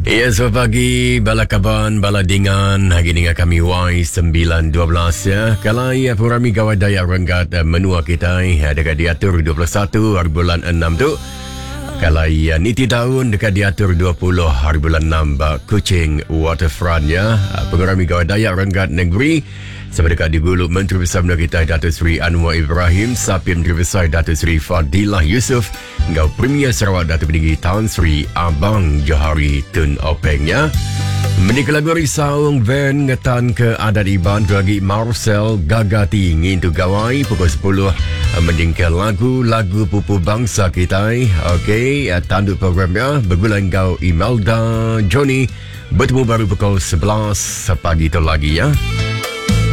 Ya, selamat pagi, bala kaban, bala dingan. Hari ini kami Y912 ya. Kalau ia purami gawai daya renggat menua kita dekat diatur 21 hari bulan 6 tu. Kalau ia niti tahun dekat diatur 20 hari bulan 6 Kuching Waterfront ya. Pengurami gawai daya renggat negeri sama dekat di Gulu Menteri Besar Menua kita Datuk Seri Anwar Ibrahim, Sapi Menteri Besar Datuk Seri Fadilah Yusof, Ngau Premier Sarawak Datuk Peninggi Tan Sri Abang Johari Tun Openg ya. Menikah lagu risaung van ngetan ke adat iban bagi Marcel Gagati ngintu gawai pukul 10 mendingkel lagu pupu bangsa kita. Okey, tanduk programnya bergulan Ngau Imelda Johnny bertemu baru pukul 11 pagi tu lagi ya.